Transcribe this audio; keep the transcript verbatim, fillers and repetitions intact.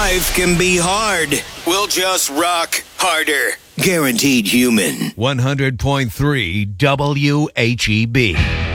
Life can be hard. We'll just rock harder. Guaranteed Human. one hundred point three W H E B.